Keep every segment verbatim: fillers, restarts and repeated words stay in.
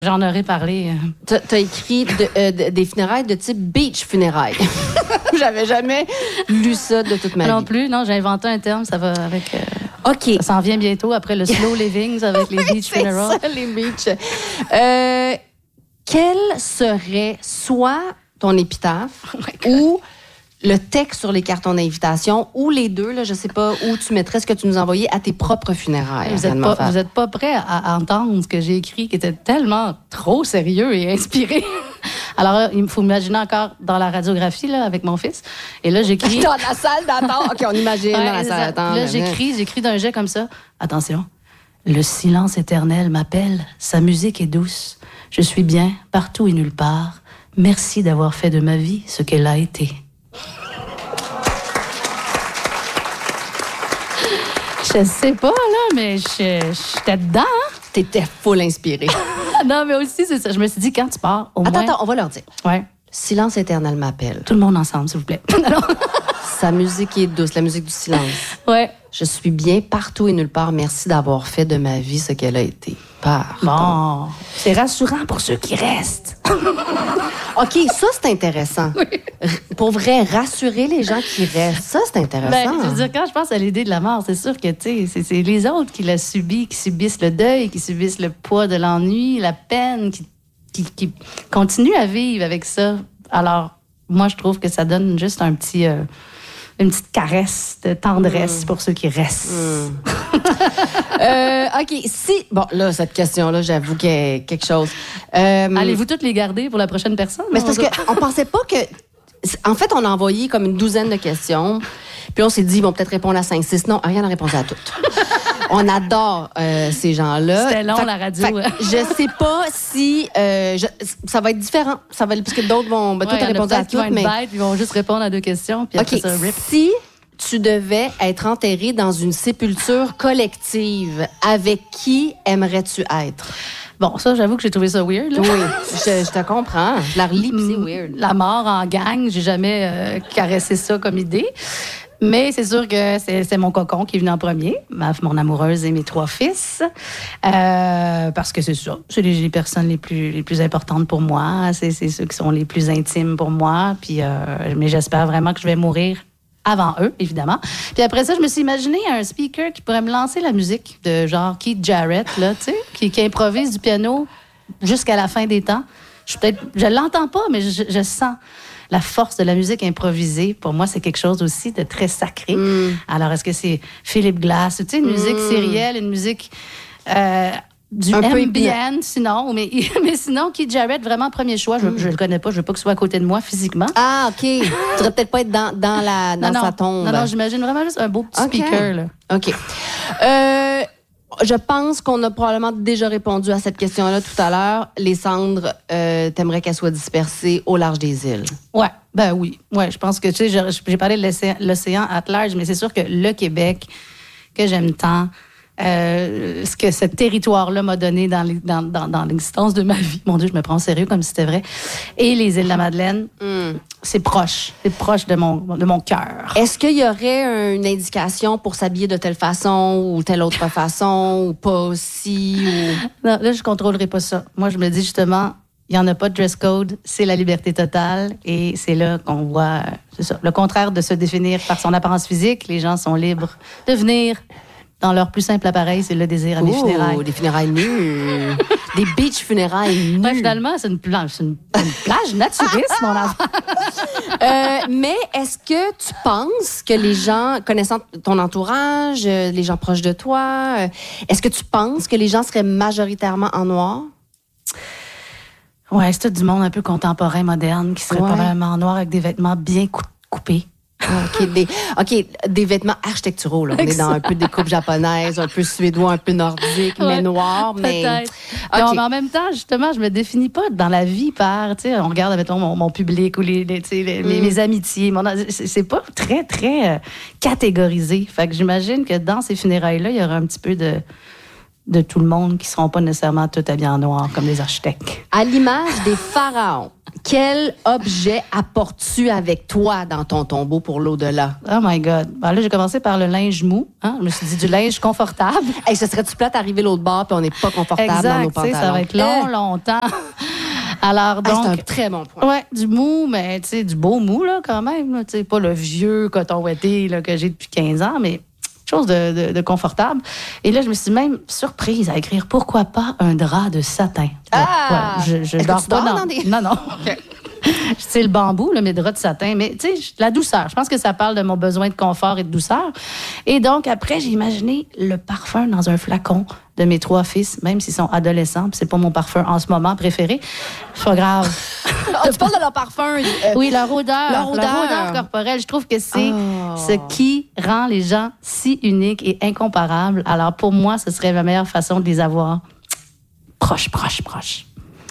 J'en aurais parlé. T'as, t'as écrit de, euh, de, des funérailles de type beach funérailles. J'avais jamais lu ça de toute ma non vie. Non plus, non, j'ai inventé un terme, ça va avec... Euh, OK. Ça s'en vient bientôt après le slow living avec les beach c'est funerals. ça, les beach. Euh, quel serait soit ton épitaphe oh ou le texte sur les cartons d'invitation ou les deux, là, je sais pas où tu mettrais ce que tu nous envoyais à tes propres funérailles. Vous n'êtes pas, vous êtes pas prêts à entendre ce que j'ai écrit qui était tellement trop sérieux et inspiré. Alors, il faut m'imaginer encore dans la radiographie là, avec mon fils. Et là, j'écris... Dans la salle d'attente. OK, on imagine ouais, dans la salle d'attente. Là, j'écris, j'écris d'un jet comme ça. Attention. Le silence éternel m'appelle. Sa musique est douce. Je suis bien partout et nulle part. Merci d'avoir fait de ma vie ce qu'elle a été. Je sais pas, là, mais j'étais dedans. Hein? T'étais full inspirée. Non, mais aussi, c'est ça. Je me suis dit, quand tu pars, au attends, moins... Attends, on va leur dire. Ouais. Silence éternel m'appelle. Tout le monde ensemble, s'il vous plaît. Sa musique est douce, la musique du silence. Ouais. Je suis bien partout et nulle part. Merci d'avoir fait de ma vie ce qu'elle a été. Pardon. Bon, c'est rassurant pour ceux qui restent. OK, ça, c'est intéressant. Oui. Pour vrai, rassurer les gens qui restent, ça, c'est intéressant. Ben, je veux dire, quand je pense à l'idée de la mort, c'est sûr que, tu sais, c'est, c'est les autres qui la subissent, qui subissent le deuil, qui subissent le poids de l'ennui, la peine, qui, qui, qui continuent à vivre avec ça. Alors, moi, je trouve que ça donne juste un petit... Euh, une petite caresse de tendresse mmh. pour ceux qui restent. Mmh. euh, OK, si... Bon, là, cette question-là, j'avoue qu'il y a quelque chose. Euh, Allez-vous toutes les garder pour la prochaine personne? Mais c'est parce qu'on pensait pas que... En fait, on a envoyé comme une douzaine de questions, puis on s'est dit, ils vont peut-être répondre à cinq, six. Non, Ariane a répondu à toutes. On adore euh, ces gens-là. C'était long, fait, la radio. Fait, je sais pas si... Euh, je, ça va être différent. Ça va, parce que d'autres vont... Ben, ouais, toi, t'as répondu à toutes, vont mais... Bête, ils vont juste répondre à deux questions, puis après okay, ça, rip. Si tu devais être enterré dans une sépulture collective, avec qui aimerais-tu être? Bon, ça, j'avoue que j'ai trouvé ça weird. Là. Oui, je, je te comprends. Je la relis, puis c'est weird. La mort en gang, j'ai jamais euh, caressé ça comme idée. Mais c'est sûr que c'est, c'est mon cocon qui est venu en premier, ma, mon amoureuse et mes trois fils. Euh, parce que c'est ça, c'est les, les personnes les plus, les plus importantes pour moi. C'est, c'est ceux qui sont les plus intimes pour moi. Puis, euh, mais j'espère vraiment que je vais mourir avant eux, évidemment. Puis après ça, je me suis imaginé un speaker qui pourrait me lancer la musique de genre Keith Jarrett, là, tu sais, qui, qui improvise du piano jusqu'à la fin des temps. Je peut-être, je l'entends pas, mais je, je sens la force de la musique improvisée. Pour moi, c'est quelque chose aussi de très sacré. Mm. Alors, est-ce que c'est Philip Glass, tu sais, une mm. musique sérielle, une musique euh, du un ambient, sinon, mais, mais sinon, Keith Jarrett, vraiment premier choix. Je, mm. je le connais pas, je veux pas qu'il soit à côté de moi physiquement. Ah, OK. Tu devrais peut-être pas être dans, dans, la, dans non, sa non, tombe. Non, non, j'imagine vraiment juste un beau petit okay. speaker, là. OK. Euh... Je pense qu'on a probablement déjà répondu à cette question-là tout à l'heure. Les cendres, euh, t'aimerais qu'elles soient dispersées au large des îles? Ouais, ben oui. Ouais, je pense que, tu sais, j'ai, j'ai parlé de l'océan, l'océan at large, mais c'est sûr que le Québec, que j'aime tant, euh, ce que ce territoire-là m'a donné dans, les, dans, dans, dans l'existence de ma vie. Mon Dieu, je me prends au sérieux comme si c'était vrai. Et les îles de la Madeleine, mm. c'est proche. C'est proche de mon, de mon cœur. Est-ce qu'il y aurait une indication pour s'habiller de telle façon ou telle autre façon ou pas aussi? Ou... Non, là, je ne contrôlerai pas ça. Moi, je me dis justement, il n'y en a pas de dress code, c'est la liberté totale. Et c'est là qu'on voit, c'est ça, le contraire de se définir par son apparence physique. Les gens sont libres de venir dans leur plus simple appareil, c'est le désir à mes oh, funérailles. Des funérailles nues. Des beach funérailles nues. Ouais, finalement, c'est une, plage, c'est une, une plage naturiste, mon enfant. euh, mais est-ce que tu penses que les gens, connaissant ton entourage, les gens proches de toi, est-ce que tu penses que les gens seraient majoritairement en noir? Oui, c'est tout du monde un peu contemporain, moderne, qui serait ouais. probablement en noir avec des vêtements bien cou- coupés. OK, des, okay, des vêtements architecturaux. Là. On est dans un peu des coupes japonaises, un peu suédois, un peu nordique, ouais, mais noir. Mais... Peut-être. Okay. Non, mais en même temps, justement, je me définis pas dans la vie par, tu sais, on regarde, mettons, mon, mon public ou les, les, les, mm. mes, mes amitiés. Mon, c'est, c'est pas très, très euh, catégorisé. Fait que j'imagine que dans ces funérailles-là, il y aura un petit peu de... de tout le monde qui ne seront pas nécessairement tout habillés en noir, comme les architectes. À l'image des pharaons, Quel objet apportes-tu avec toi dans ton tombeau pour l'au-delà? Oh my God. Ben là, j'ai commencé par le linge mou. Hein? Je me suis dit du linge confortable. Hey, ce serait-tu plate d'arriver l'autre bord puis on n'est pas confortable exact, dans nos pantalons? Ça va être long, eh. longtemps. Alors donc, hey, c'est un très bon point. Ouais, du mou, mais tu sais, du beau mou là quand même. Tu sais, pas le vieux coton ouaté là, que j'ai depuis quinze ans, mais chose de, de, de confortable. Et là, je me suis même surprise à écrire pourquoi pas un drap de satin. Ah! Ouais, je je Est-ce dors que tu pas dors dans... dans des... Non, non. Okay. C'est le bambou, là, mes draps de satin. Mais tu sais, la douceur. Je pense que ça parle de mon besoin de confort et de douceur. Et donc, après, j'ai imaginé le parfum dans un flacon de mes trois fils, même s'ils sont adolescents. Puis c'est pas mon parfum en ce moment préféré. C'est pas grave. oh, tu parles de leur parfum? Euh, oui, leur odeur. Leur odeur. Leur odeur corporelle. Je trouve que c'est oh. ce qui rend les gens si uniques et incomparables. Alors, pour moi, ce serait la meilleure façon de les avoir proches, proches, proches.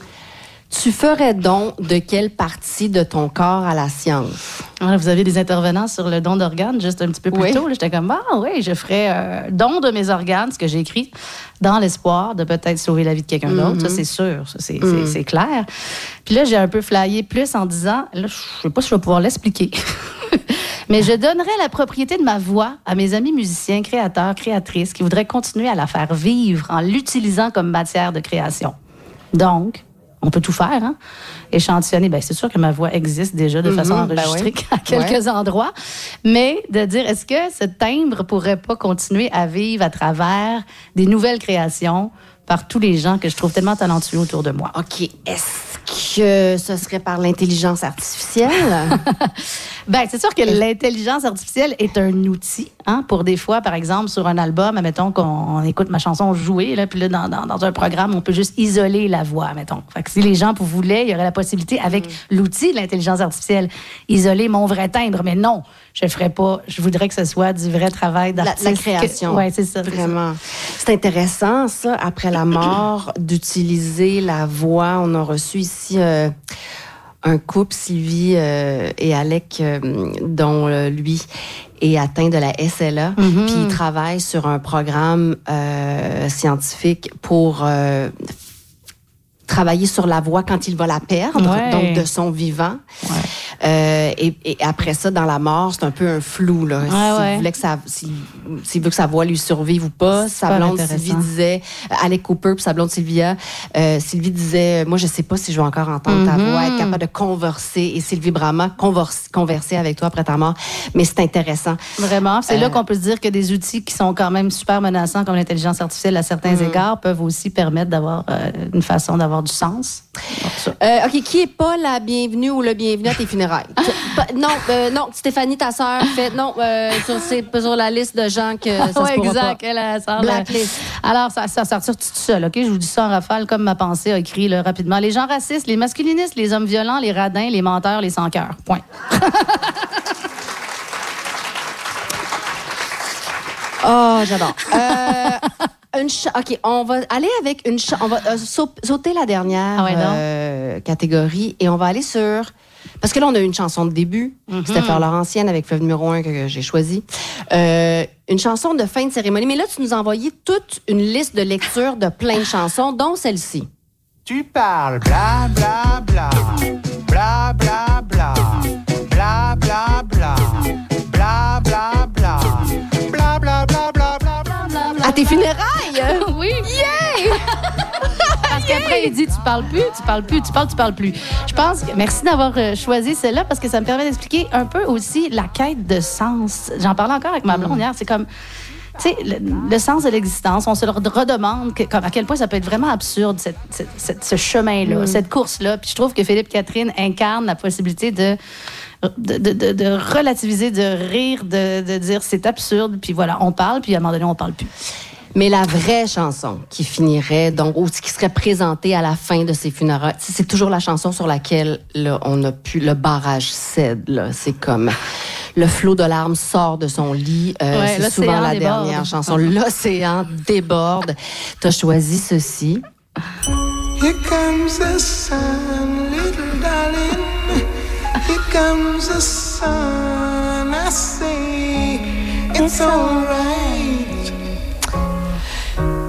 Tu ferais don de quelle partie de ton corps à la science? Alors, vous avez des intervenants sur le don d'organes juste un petit peu plus oui. tôt. Là, j'étais comme, ah oui, je ferais euh, don de mes organes, ce que j'ai écrit, dans l'espoir de peut-être sauver la vie de quelqu'un mm-hmm. d'autre. Ça, c'est sûr. Ça, c'est, mm. c'est, c'est clair. Puis là, j'ai un peu flyé plus en disant, là, je ne sais pas si je vais pouvoir l'expliquer. Mais je donnerais la propriété de ma voix à mes amis musiciens, créateurs, créatrices qui voudraient continuer à la faire vivre en l'utilisant comme matière de création. Donc, on peut tout faire, hein? Échantillonner. Bien, c'est sûr que ma voix existe déjà de mm-hmm, façon enregistrée ben oui. à quelques ouais. endroits. Mais de dire, est-ce que ce timbre pourrait pas continuer à vivre à travers des nouvelles créations par tous les gens que je trouve tellement talentueux autour de moi? OK. Est-ce que ce serait par l'intelligence artificielle? Bien, c'est sûr que l'intelligence artificielle est un outil, hein, pour des fois, par exemple, sur un album, admettons qu'on on écoute ma chanson jouer, là, puis là, dans, dans, dans un programme, on peut juste isoler la voix, admettons. Fait que si les gens voulaient, il y aurait la possibilité, avec mm. l'outil de l'intelligence artificielle, isoler mon vrai timbre. Mais non, je ne ferais pas. Je voudrais que ce soit du vrai travail d'artiste. La, la création. Oui, c'est ça. Vraiment. C'est, c'est intéressant, ça, après la mort, d'utiliser la voix. On a reçu ici euh, un couple, Sylvie euh, et Alec, euh, dont euh, lui est atteint de la S L A. Mm-hmm. Puis il travaille sur un programme euh, scientifique pour euh, travailler sur la voix quand il va la perdre, ouais. donc de son vivant. Ouais. Euh, et, et après ça, dans la mort, c'est un peu un flou, là. Ouais, s'il, ouais. voulait que ça, s'il, s'il veut que sa voix lui survive ou pas. C'est sa blonde Sylvie disait, Alec Cooper puis sa blonde Sylvia, euh, Sylvie disait, moi, je sais pas si je vais encore entendre mm-hmm. ta voix, être capable de converser. Et Sylvie Brahma, converse, converser avec toi après ta mort. Mais c'est intéressant. Vraiment. C'est euh, là qu'on peut se dire que des outils qui sont quand même super menaçants, comme l'intelligence artificielle à certains mm. égards, peuvent aussi permettre d'avoir euh, une façon d'avoir du sens. Euh, OK, qui est pas la bienvenue ou le bienvenu à tes funérailles? non, euh, non, Stéphanie, ta sœur, fait non, euh, sur, c'est sur la liste de gens que ça ouais, se pourra exact, pas. Elle a, ça Blacklist. Alors, ça, ça sortir tout seul, OK? Je vous dis ça en rafale, comme ma pensée a écrit là, rapidement. Les gens racistes, les masculinistes, les hommes violents, les radins, les menteurs, les sans-cœur. Point. Oh, j'adore. Euh, une cha- OK, on va aller avec une... Cha- on va euh, sauter la dernière ah ouais, euh, catégorie et on va aller sur... Parce que là, on a eu une chanson de début. Mm-hmm. C'était Fleur Laurentienne avec Fleuve numéro un que, que j'ai choisi. Euh, une chanson de fin de cérémonie. Mais là, tu nous as envoyé toute une liste de lecture de plein de chansons, dont celle-ci. Tu parles bla bla bla, bla bla bla, bla bla bla, bla bla bla, bla bla bla bla bla bla. À tes funérailles? Oui. Yeah! Parce qu'après, il dit, tu parles plus, tu parles plus, tu parles, tu parles plus. Je pense que, merci d'avoir choisi celle-là parce que ça me permet d'expliquer un peu aussi la quête de sens. J'en parlais encore avec ma blonde mm. hier, c'est comme... Tu sais, le, le sens de l'existence, on se le redemande que, comme, à quel point ça peut être vraiment absurde, cette, cette, cette, ce chemin-là, mm. cette course-là. Puis je trouve que Philippe Catherine incarne la possibilité de, de, de, de, de relativiser, de rire, de, de dire c'est absurde, puis voilà, on parle, puis à un moment donné, on parle plus. Mais la vraie chanson qui finirait, donc, ou qui serait présentée à la fin de ces funérailles, c'est toujours la chanson sur laquelle là, on a pu, le barrage cède. Là. C'est comme le flot de larmes sort de son lit. Euh, ouais, c'est souvent la déborde. Dernière chanson. L'océan déborde. Tu as choisi ceci. Here comes the sun, little darling. Here comes the sun. I say it's all right.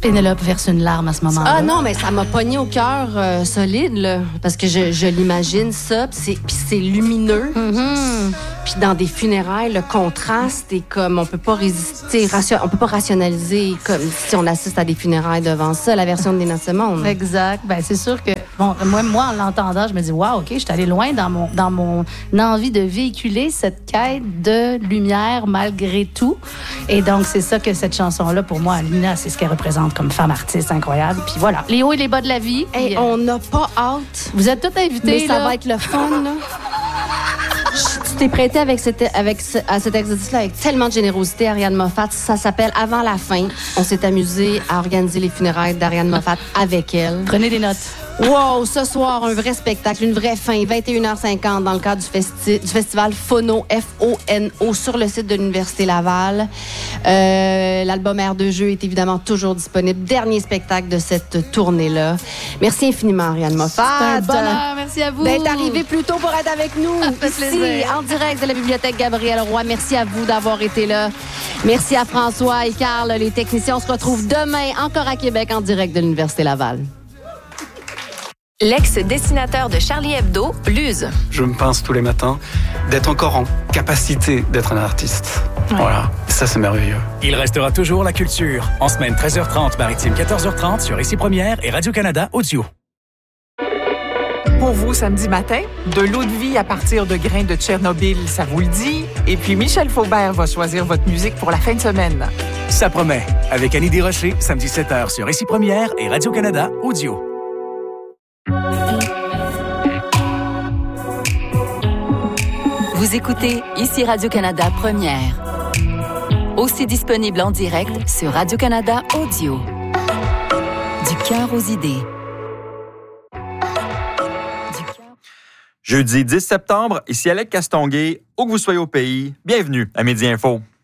Pénélope verse une larme à ce moment-là. Ah non, mais ça m'a pogné au cœur euh, solide, là. Parce que je, je l'imagine, ça, puis c'est, puis c'est lumineux. Mm-hmm. Puis dans des funérailles, le contraste est comme... On peut pas résister, ration, on peut pas rationaliser comme si on assiste à des funérailles devant ça, la version de Nina Simone. Exact. Ben c'est sûr que, bon, moi, moi en l'entendant, je me dis, wow, OK, je suis allée loin dans mon, dans mon envie de véhiculer cette quête de lumière malgré tout. Et donc, c'est ça que cette chanson-là, pour moi, Nina, c'est ce qu'elle représente comme femme artiste incroyable. Puis voilà, les hauts et les bas de la vie. Hey, puis, on n'a pas hâte. Vous êtes tous invités, Mais ça là. va être le fun, là. Tu t'es prêté avec cet, avec ce, à cet exercice-là avec tellement de générosité, Ariane Moffat. Ça s'appelle Avant la fin. On s'est amusé à organiser les funérailles d'Ariane Moffat avec elle. Prenez des notes. Wow, ce soir, un vrai spectacle, une vraie fin, vingt et une heures cinquante dans le cadre du, festi- du festival Phono, F O N O, sur le site de l'Université Laval. Euh, l'album Air de jeu est évidemment toujours disponible. Dernier spectacle de cette tournée-là. Merci infiniment, Ariane Moffat. C'est un bonheur, merci à vous. D'être arrivé plus tôt pour être avec nous. Ça fait ici, plaisir. en direct de la Bibliothèque Gabriel Roy. Merci à vous d'avoir été là. Merci à François et Carl, les techniciens. On se retrouve demain, encore à Québec, en direct de l'Université Laval. L'ex-dessinateur de Charlie Hebdo, Luz. Je me pince tous les matins d'être encore en capacité d'être un artiste. Ouais. Voilà, ça c'est merveilleux. Il restera toujours la culture. En semaine treize heures trente, maritime quatorze heures trente sur Ici Première et Radio-Canada Audio. Pour vous, samedi matin, de l'eau de vie à partir de grains de Tchernobyl, ça vous le dit? Et puis Michel Faubert va choisir votre musique pour la fin de semaine. Ça promet. Avec Annie Desrochers, samedi sept heures sur Ici Première et Radio-Canada Audio. Vous écoutez Ici Radio-Canada Première. Aussi disponible en direct sur Radio-Canada Audio. Du cœur aux idées. Jeudi dix septembre, ici Alec Castonguay, où que vous soyez au pays, bienvenue à Midi Info.